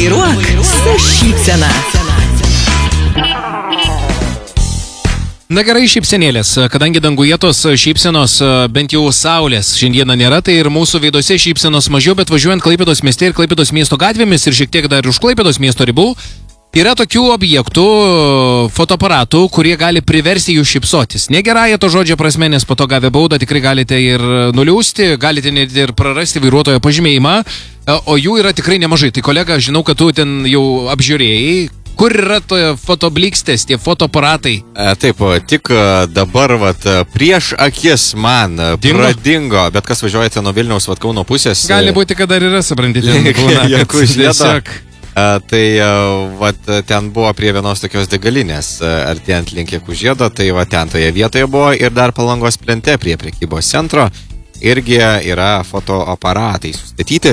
Vairuok su šypsena. Na gerai, šypsenėlės, kadangi danguje tos šypsenos bent jau saulės šiandieną nėra, tai ir mūsų veiduose šypsenos mažiau, bet važiuojant Klaipėdos mieste ir Klaipėdos miesto gatvėmis ir šiek tiek dar už Klaipėdos miesto ribų, yra tokių objektų, fotoaparatų, kurie gali priversti jų šypsotis. Negerąją to žodžio prasme, nes po to gavę baudą tikrai galite ir nuliūsti, galite net ir prarasti vairuotojo pažymėjimą, o jų yra tikrai nemažai. Tai kolega, žinau, kad tu ten jau apžiūrėjai. Kur yra fotoblikstės, tie fotoaparatai? Taip, tik dabar prieš akis man pradingo, bet kas važiuojate nuo Vilniaus Kauno pusės. Gali būti, kad dar yra, suprantite. Tai ten buvo prie vienos tokios degalinės, artėjant link Jekužiedo, tai ten toje vietoje buvo ir dar Palangos plente prie prekybos centro irgi yra fotoaparatai sustatyti.